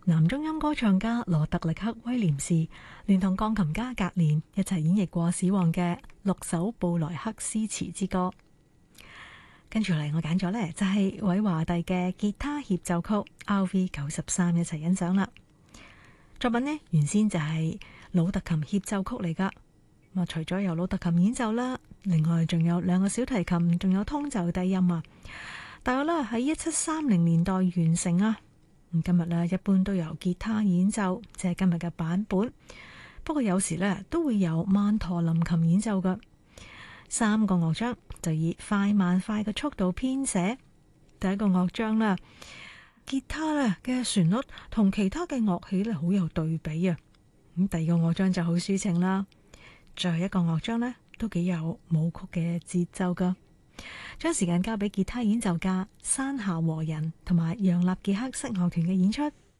男中音歌唱家羅特力克威廉士連同鋼琴家格連一齊演繹過史旺嘅6首布萊克詩詞之歌。跟住嚟，我揀咗呢就係韋華第嘅吉他協奏曲 RV93，一齊欣賞啦。作品呢原先就係魯特琴協奏曲嚟噶，除咗有魯特琴演奏啦，另外仲有2個小提琴，仲有通奏低音啊。大約喺1730年代完成啊。今日呢一般都由吉他演奏，即係今日嘅版本。不過有時呢都會有曼陀林琴演奏噶。3個樂章就以快慢快嘅速度編寫。第一個樂章啦，吉他咧嘅旋律同其他嘅樂器咧好有對比啊。咁第二個樂章就好抒情啦。最後一個樂章呢都幾有舞曲嘅節奏噶。將時間交俾吉他演奏家山下和人同埋楊立傑克室樂團嘅演出。